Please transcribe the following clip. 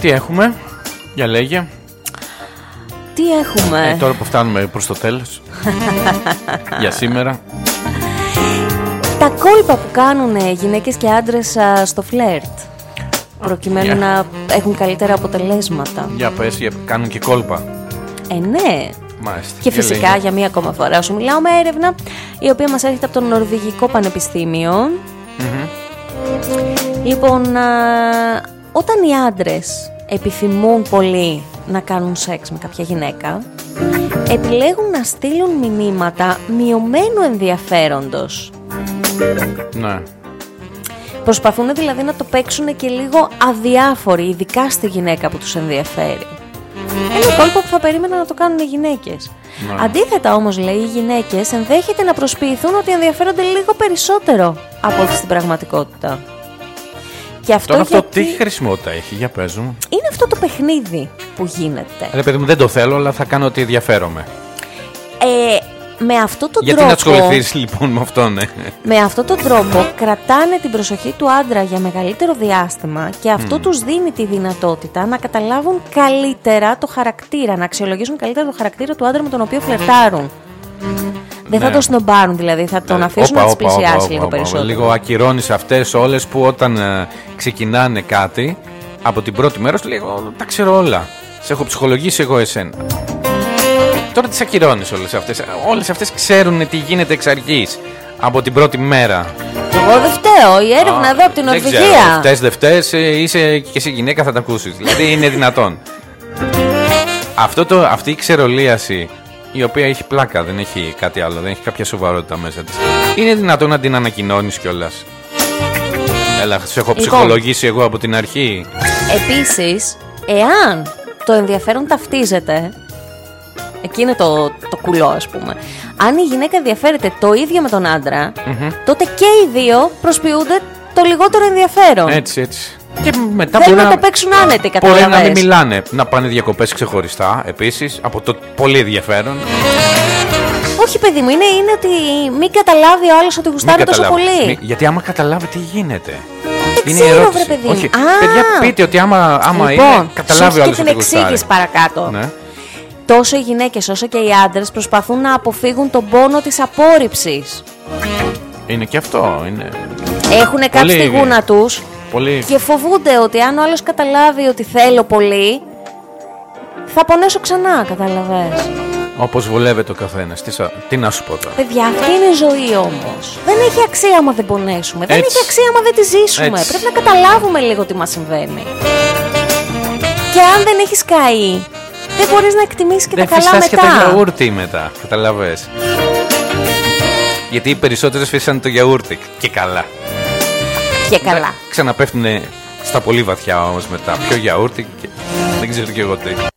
Τι έχουμε, για λέγε. Τι έχουμε. Τώρα που φτάνουμε προς το τέλος. Για σήμερα. Τα κόλπα που κάνουν γυναίκες και άντρες στο φλερτ, προκειμένου να έχουν καλύτερα αποτελέσματα. Για πες, κάνουν και κόλπα. Ναι. Μάλιστα. Και φυσικά για μία ακόμα φορά σου μιλάω με έρευνα η οποία μας έρχεται από το Νορβηγικό Πανεπιστήμιο. Λοιπόν, όταν οι άντρες επιθυμούν πολύ να κάνουν σεξ με κάποια γυναίκα, επιλέγουν να στείλουν μηνύματα μειωμένου ενδιαφέροντος. Ναι. Προσπαθούν δηλαδή να το παίξουν και λίγο αδιάφοροι, ειδικά στη γυναίκα που τους ενδιαφέρει. Ένα κόλπο που θα περίμενα να το κάνουν οι γυναίκες. Ναι. Αντίθετα όμως, λέει, οι γυναίκες ενδέχεται να προσποιηθούν ότι ενδιαφέρονται λίγο περισσότερο από ό,τι στην πραγματικότητα. Και αυτό, αυτό τι χρησιμότητα έχει, για πες μου. Είναι αυτό το παιχνίδι που γίνεται. Ρε παιδί μου, δεν το θέλω, αλλά θα κάνω ότι ενδιαφέρομαι. Με αυτόν τον Γιατί τρόπο. Γιατί να ασχοληθείς λοιπόν με αυτό, ναι. Με αυτόν τον τρόπο κρατάνε την προσοχή του άντρα για μεγαλύτερο διάστημα και αυτό τους δίνει τη δυνατότητα να καταλάβουν καλύτερα το χαρακτήρα, να αξιολογήσουν καλύτερα το χαρακτήρα του άντρα με τον οποίο φλερτάρουν. Δεν θα το σνομπάρουν δηλαδή, θα τον αφήσουν να τις πλησιάσει λίγο περισσότερο. Λίγο ακυρώνεις αυτές όλες που όταν ξεκινάνε κάτι, από την πρώτη μέρα σου λίγο τα ξέρω όλα. Σε έχω ψυχολογήσει εγώ εσένα. Τώρα τις ακυρώνεις όλες αυτές. Όλες αυτές ξέρουν τι γίνεται εξ αρχής. Από την πρώτη μέρα. Εγώ δεν φταίω. Η έρευνα εδώ από την Νορβηγία. Φταίς δεν φταίς, είσαι και εσύ γυναίκα, θα τα ακούσεις. Δηλαδή είναι δυνατόν. Αυτή η ξερολίαση, η οποία έχει πλάκα, δεν έχει κάτι άλλο, δεν έχει κάποια σοβαρότητα μέσα της. Είναι δυνατόν να την ανακοινώνεις κιόλας. Έλα, σε έχω ψυχολογήσει εγώ από την αρχή. Επίσης, εάν το ενδιαφέρον ταυτίζεται, εκεί είναι το κουλό, ας πούμε. Αν η γυναίκα ενδιαφέρεται το ίδιο με τον άντρα, τότε και οι δύο προσποιούνται το λιγότερο ενδιαφέρον. Έτσι. Και μετά θέλουν να το παίξουν άνετη, καταλαβαίνεις. Μπορεί να μην μιλάνε, να πάνε διακοπές ξεχωριστά, επίσης, από το πολύ ενδιαφέρον. Όχι, παιδί μου, είναι ότι μην καταλάβει ο άλλος ότι γουστάρει τόσο πολύ. Γιατί άμα καταλάβει τι γίνεται. Δεν ξέρω, βρε παιδί μου. Όχι, παιδιά, πείτε ότι άμα λοιπόν, είναι, καταλάβει ο άλλος ότι την γουστάρει. εξήγηση παρακάτω. Ναι. Τόσο οι γυναίκες όσο και οι άντρες προσπαθούν να αποφύγουν τον πόνο της απόρριψης. Είναι και αυτό. Έχουν κάψει τη γούνα τους και φοβούνται ότι αν ο άλλος καταλάβει ότι θέλω πολύ, θα πονέσω ξανά, καταλαβες. Όπως βολεύεται ο καθένας. Τι να σου πω τώρα. Παιδιά, αυτή είναι η ζωή όμως. Δεν έχει αξία άμα δεν πονέσουμε. Δεν έχει αξία άμα δεν τη ζήσουμε. Πρέπει να καταλάβουμε λίγο τι μας συμβαίνει. Και αν δεν έχεις καεί, δεν μπορείς να εκτιμήσεις και τα καλά μετά. Δεν φυσάς και το γιαούρτι μετά, καταλαβες. Γιατί οι περισσότερες φύσανε το γιαούρτι. Και καλά. Και καλά. Ξαναπέφτουνε στα πολύ βαθιά όμως μετά. Πιο γιαούρτι και δεν ξέρω κι εγώ τι.